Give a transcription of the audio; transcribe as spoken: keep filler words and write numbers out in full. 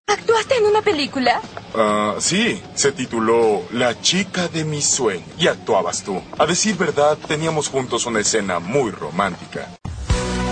¿Actuaste en una película? Ah, sí, se tituló La chica de mis sueños y actuabas tú. A decir verdad, teníamos juntos una escena muy romántica.